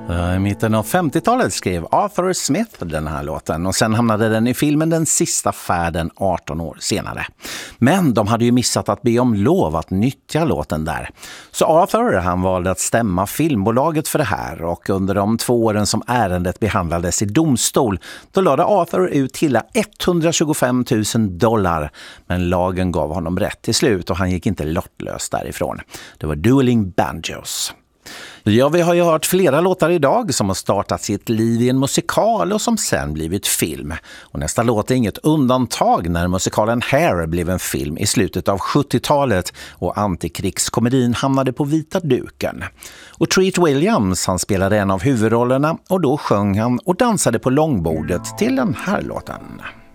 I mitten av 50-talet skrev Arthur Smith den här låten och sen hamnade den i filmen Den sista färden 18 år senare. Men de hade ju missat att be om lov att nyttja låten där. Så Arthur han valde att stämma filmbolaget för det här och under de 2 åren som ärendet behandlades i domstol då lade Arthur ut hela $125,000. Men lagen gav honom rätt till slut och han gick inte lottlös därifrån. Det var Dueling Banjos. Ja, vi har ju hört flera låtar idag som har startat sitt liv i en musikal och som sen blivit film. Och nästa låt är inget undantag när musikalen Hair blev en film i slutet av 70-talet och antikrigskomedin hamnade på vita duken. Och Treat Williams han spelade en av huvudrollerna och då sjöng han och dansade på långbordet till den här låten.